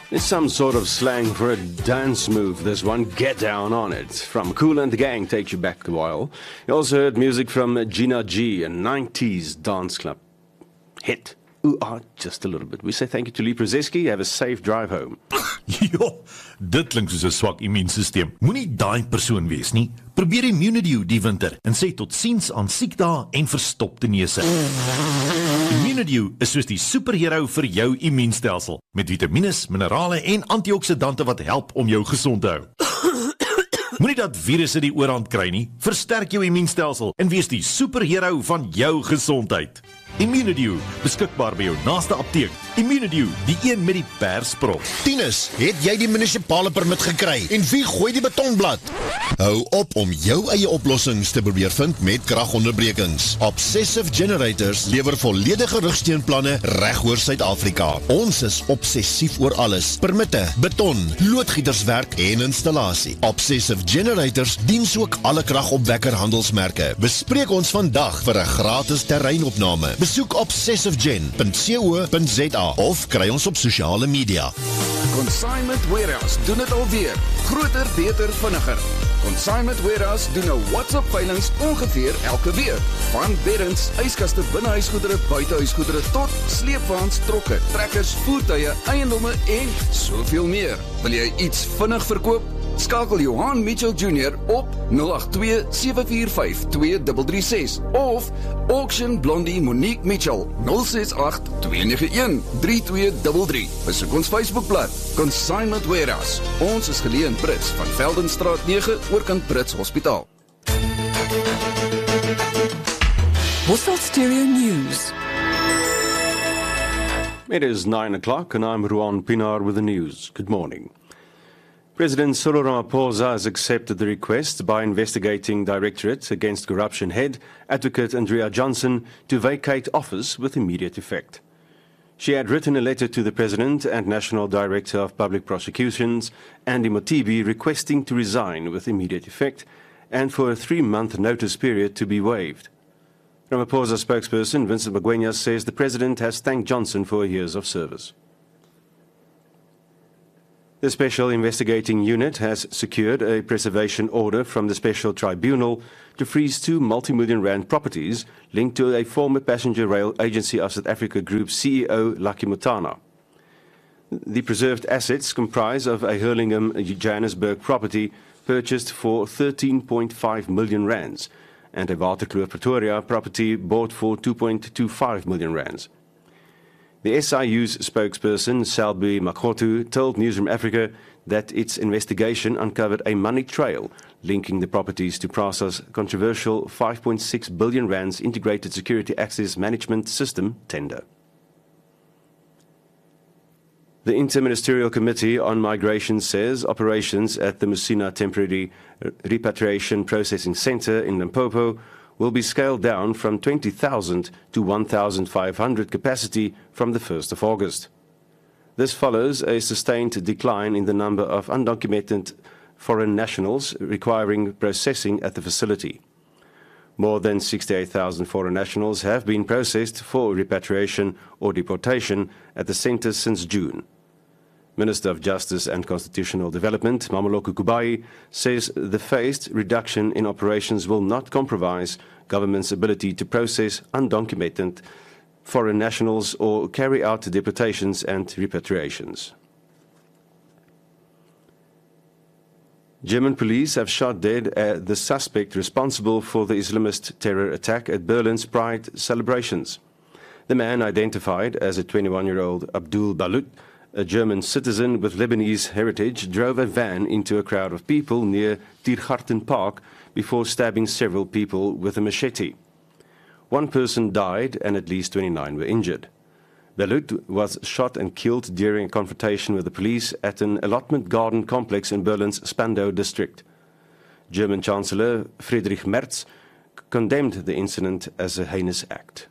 It's some sort of slang for a dance move. This one, get down on it. From Kool and the Gang takes you back a while. You also heard music from Gina G, a 90s dance club hit. Ooh, just a little bit. We say thank you to Lee Brzezinski. Have a safe drive home. Ja, dit klink soos 'n swak immuunstelsel. Moenie daai persoon wees nie. Probeer Immunidew die winter en sê totsiens aan siekdae en verstopte neuse. Immunidew is soos die superhero vir jou immuunstelsel met vitamiene, minerale en antioksidante wat help om jou gesond te hou. Moenie dat virusse die oorhand kry nie. Versterk jou immuunstelsel en wees die superhero van jou gesondheid. Immunidew, beskikbaar by jou naaste apteek. Immunidew, die een met die persprop. Tinus, het jy die munisipale permit gekry? En wie gooi die betonblad? Hou op om jou eie oplossings te probeer vind met kragonderbrekings. Obsessive Generators lewer volledige rugsteunplanne reg oor Suid-Afrika. Ons is obsessief oor alles. Permitte, beton, loodgieterswerk en installasie. Obsessive Generators diens ook alle kragopwekker handelsmerke. Bespreek ons vandag vir 'n gratis terreinopname. Besoek obsessivegen.co.za of kry ons op sosiale media. Consignment Warehouse doen dit alweer. Groter, beter, vinniger. Consignment Warehouse doen nou WhatsApp-veilings ongeveer elke week. Van beddens, yskaste, binnehuisgoedere, buitehuisgoedere tot sleepwaens, trokke, trekkers, voertuie, eiendomme en soveel meer. Wil jy iets vinnig verkoop? Skakel Johan Mitchell Jr. op 082-745-2336 of Auction Blondie Monique Mitchell 068-291-3233. Besoek ons Facebookblad Consignment Warehouse. Ons is geleë in Brits van Veldenstraat 9 oorkant Brits Hospitaal. Bosveld Stereo News. It is 9 o'clock and I'm Ruan Pinar with the news. Good morning. President Cyril Ramaphosa has accepted the request by Investigating Directorate against Corruption head, Advocate Andrea Johnson, to vacate office with immediate effect. She had written a letter to the President and National Director of Public Prosecutions, Andy Motibi, requesting to resign with immediate effect and for a 3-month notice period to be waived. Ramaphosa spokesperson Vincent Magwenya says the President has thanked Johnson for years of service. The Special Investigating Unit has secured a preservation order from the Special Tribunal to freeze 2 multi-million rand properties linked to a former passenger rail agency of South Africa Group CEO Lucky Mutana. The preserved assets comprise of a Hurlingham, Johannesburg property purchased for 13.5 million rands and a Waterkloof Pretoria property bought for 2.25 million rands. The SIU's spokesperson, Selby Makhotu, told Newsroom Africa that its investigation uncovered a money trail linking the properties to PRASA's controversial 5.6 billion rands Integrated Security Access Management System tender. The Interministerial Committee on Migration says operations at the Musina Temporary Repatriation Processing Centre in Limpopo will be scaled down from 20,000 to 1,500 capacity from the 1st of August. This follows a sustained decline in the number of undocumented foreign nationals requiring processing at the facility. More than 68,000 foreign nationals have been processed for repatriation or deportation at the centre since June. Minister of Justice and Constitutional Development, Mamoloko Kubai, says the phased reduction in operations will not compromise government's ability to process undocumented foreign nationals or carry out deportations and repatriations. German police have shot dead the suspect responsible for the Islamist terror attack at Berlin's Pride celebrations. The man, identified as a 21-year-old Abdul Balut, a German citizen with Lebanese heritage, drove a van into a crowd of people near Tiergarten Park before stabbing several people with a machete. One person died and at least 29 were injured. Balut was shot and killed during a confrontation with the police at an allotment garden complex in Berlin's Spandau district. German Chancellor Friedrich Merz condemned the incident as a heinous act.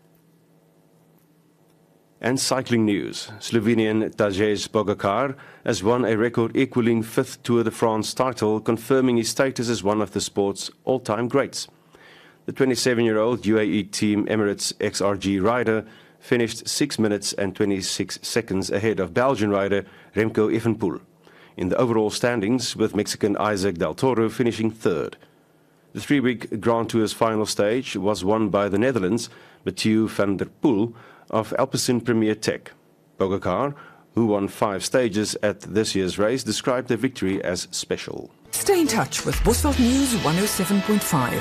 And cycling news. Slovenian Tadej Pogačar has won a record-equaling 5th Tour de France title, confirming his status as one of the sport's all-time greats. The 27-year-old UAE Team Emirates XRG rider finished 6 minutes and 26 seconds ahead of Belgian rider Remco Evenepoel in the overall standings, with Mexican Isaac Del Toro finishing third. The 3-week Grand Tour's final stage was won by the Netherlands' Mathieu van der Poel of Alpecin Premier Tech. Pogacar, who won 5 stages at this year's race, described the victory as special. Stay in touch with Bosveld News 107.5.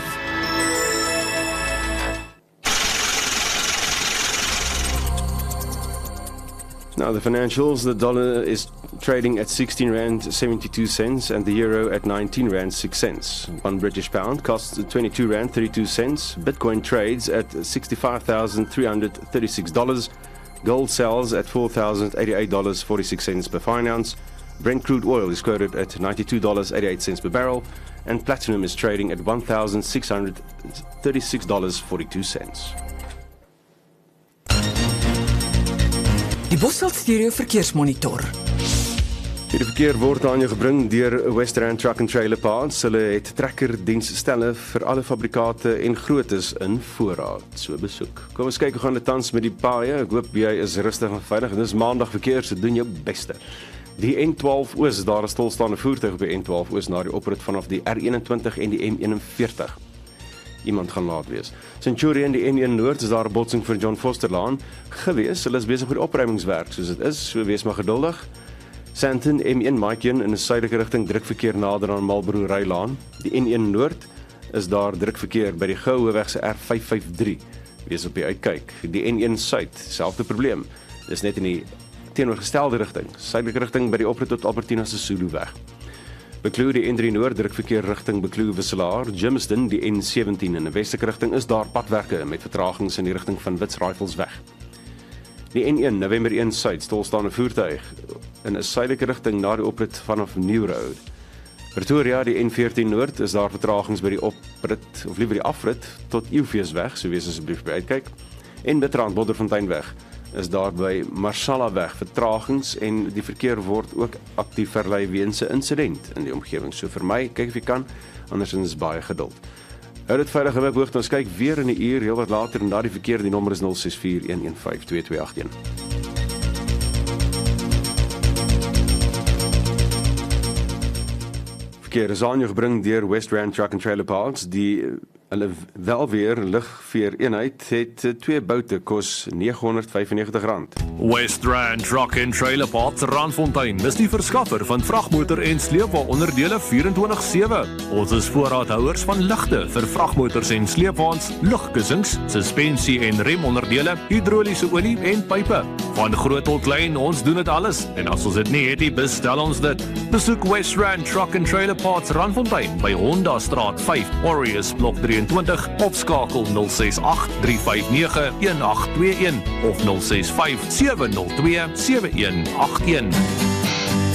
Now the financials, the dollar is trading at 16 rand 72 cents and the euro at 19 rand 6 cents. 1 British pound costs 22 rand 32 cents. Bitcoin trades at $65,336. Gold sells at $4,088.46 per fine ounce. Brent crude oil is quoted at $92.88 per barrel, and platinum is trading at $1,636.42. Die Bosveld Stereo Verkeersmonitor. Die verkeer word aan jou gebring deur West Rand Truck and Trailer Parts. Hulle het trekkerdiensstelle vir alle fabrikate en grootes in voorraad. So besoek. Kom ons kyk hoe gaan dit tans met die paaie. Ek hoop jy is rustig en veilig. Dit is maandag verkeer, so doen jou beste. Die N12 Oos, daar is stilstaande voertuig op die N12 Oos na die oprit vanaf die R21 en die M41. Iemand gaan laat wees. Centurion, die N1 Noord, is daar 'n botsing vir John Fosterlaan gewees. Hulle is besig met die opruimingswerk, soos dit is, so wees maar geduldig. Sandton, M1 Maiken in 'n suidelike rigting drukverkeer nader aan Marlborough Rylaan. Die N1 Noord is daar drukverkeer by die Gouweweg se R553. Wees op die uitkyk. Die N1 Suid, selfde probleem. Dis net in die teenoorgestelde rigting, suidelike rigting by die oprit tot Albertina se Zuluweg. Bekloo die N3 Noord drukverkeer rigting Bekloo Wisselaar, Germiston, die N17 in 'n westelike rigting is daar padwerke met vertragings in die rigting van Wits Riflesweg. Die N1 November 1 Suid stilstaande voertuig in 'n suidelike rigting na die oprit vanaf New Road. Pretoria, die N14 Noord, is daar vertragings by die oprit of liewer die afrit tot Eufeesweg, so wees asseblief by uitkyk. En Midrand Bodderfonteinweg is daar by Marshallaweg vertragings en die verkeer word ook aktief verlei weens 'n insident in die omgewing. So vir my, kyk of jy kan, andersins baie geduld. Hou dit veilig op hoogte, ons kyk weer in 'n uur, heel wat later en na die verkeer, die nommer is 0641152281. Verkeer is aan jou gebring deur West Rand Truck and Trailer Parts. Die hulle welweer ligveer eenheid het 2 boute kos R995. West Rand Truck and Trailer Parts Randfontein is die verskaffer van vragmotor en sleepwa-onderdele 24/7. Ons is voorraadhouers van ligte vir vragmotors en sleepwaens, lugkussings, suspensie en remonderdele, hidroliese olie en pype. Van groot tot klein, ons doen dit alles. En as ons dit nie het nie, bestel ons dit. Besoek West Rand Truck and Trailer Parts Randfontein by Honda Straat 5, Aureus Blok 23 of skakel 068-359-1821 of 065-702-7181.